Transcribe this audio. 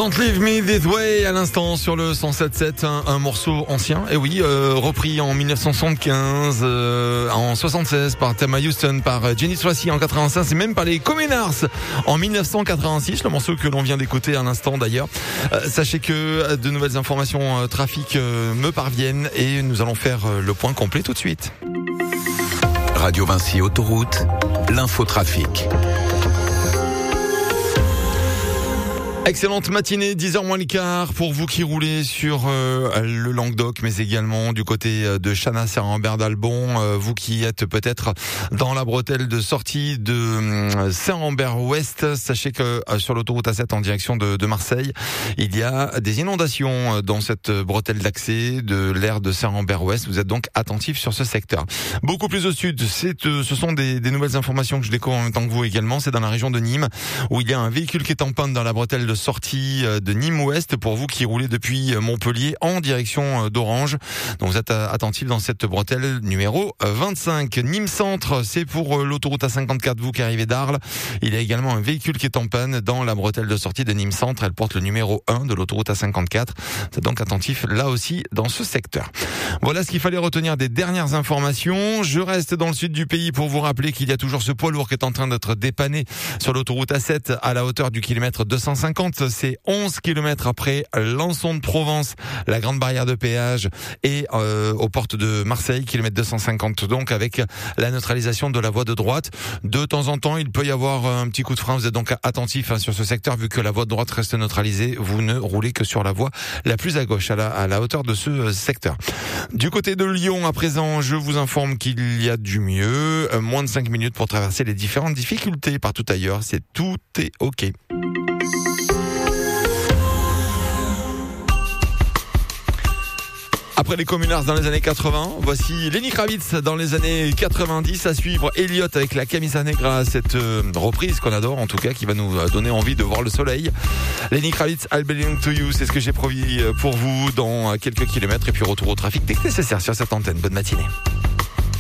Don't Leave Me This Way à l'instant sur le 107.7, un morceau ancien, et oui, repris en 1975, en 76 par Thelma Houston, par Jenny Tracy en 85 et même par les Communards en 1986, le morceau que l'on vient d'écouter à l'instant d'ailleurs. Sachez que de nouvelles informations trafic me parviennent et nous allons faire le point complet tout de suite. Radio Vinci Autoroute, l'infotrafic. Excellente matinée, 10h moins le quart pour vous qui roulez sur le Languedoc, mais également du côté de Chana-Saint-Rambert d'Albon, vous qui êtes peut-être dans la bretelle de sortie de Saint-Rambert-Ouest. Sachez que sur l'autoroute A7 en direction de Marseille, il y a des inondations dans cette bretelle d'accès de l'aire de Saint-Rambert-Ouest. Vous êtes donc attentifs sur ce secteur. Beaucoup plus au sud, ce sont des nouvelles informations que je découvre en même temps que vous également. C'est dans la région de Nîmes où il y a un véhicule qui est en panne dans la bretelle de sortie de Nîmes-Ouest pour vous qui roulez depuis Montpellier en direction d'Orange. Donc vous êtes attentifs dans cette bretelle numéro 25. Nîmes Centre, c'est pour l'autoroute A54, vous qui arrivez d'Arles. Il y a également un véhicule qui est en panne dans la bretelle de sortie de Nîmes Centre. Elle porte le numéro 1 de l'autoroute A54. Vous êtes donc attentifs là aussi dans ce secteur. Voilà ce qu'il fallait retenir des dernières informations. Je reste dans le sud du pays pour vous rappeler qu'il y a toujours ce poids lourd qui est en train d'être dépanné sur l'autoroute A7 à la hauteur du kilomètre 250. C'est 11 km après Lançon de Provence, la grande barrière de péage, et aux portes de Marseille, kilomètre 250, donc avec la neutralisation de la voie de droite. De temps en temps, il peut y avoir un petit coup de frein. Vous êtes donc attentif sur ce secteur, vu que la voie de droite reste neutralisée. Vous ne roulez que sur la voie la plus à gauche, à la hauteur de ce secteur. Du côté de Lyon, à présent, je vous informe qu'il y a du mieux. Moins de 5 minutes pour traverser les différentes difficultés partout ailleurs. Tout est OK. Après les Communards dans les années 80, voici Lenny Kravitz dans les années 90, à suivre Elliot avec la Camisa Negra, cette reprise qu'on adore en tout cas, qui va nous donner envie de voir le soleil. Lenny Kravitz, I Belong to You, c'est ce que j'ai promis pour vous dans quelques kilomètres, et puis retour au trafic dès que nécessaire sur cette antenne. Bonne matinée.